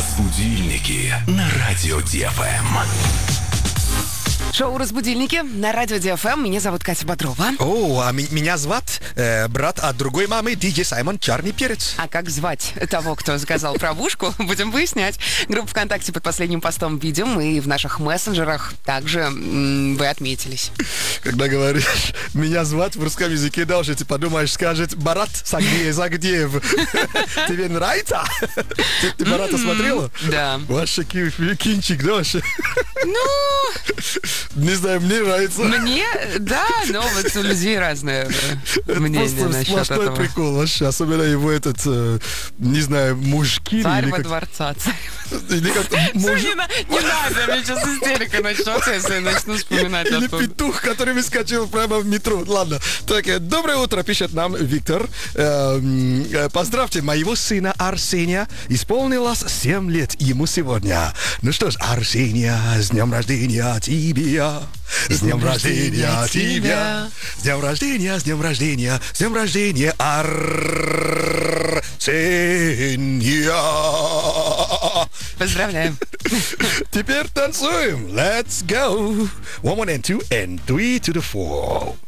Разбудильники на радио ДФМ. Шоу «Разбудильники» на радио ДФМ. Меня зовут Катя Бодрова. Меня зовут брат от другой мамы, Диджей Саймон Черный Перец. А как звать того, кто сказал про вушку, будем выяснять. Группа ВКонтакте под последним постом видим, и в наших мессенджерах также вы отметились. Когда говоришь, меня зовут в русском языке, даже ты подумаешь, скажет Барат Сагдеев. Тебе нравится? Ты Барата смотрела? Да. Ваш кинчик, да, вообще? Ну... Не знаю, мне нравится. Мне, да, но вот у людей разное мнение насчет этого. Сплошной прикол вообще. Особенно его не знаю, мужики. Царь во дворца. Или как-то Не надо, мне сейчас истерика начнется, если я начну вспоминать или о том. петух, который выскочил прямо в метро. Ладно. Так, доброе утро, пишет нам Виктор. Поздравьте моего сына Арсения. Исполнилось 7 лет ему сегодня. Ну что ж, Арсения, с днем рождения тебя. С днем рождения тебя. С днем рождения, с днем рождения, с днем рождения, Арсения. Поздравляем. Теперь танцуем. Let's go. 1 and 2 and 3 to the 4.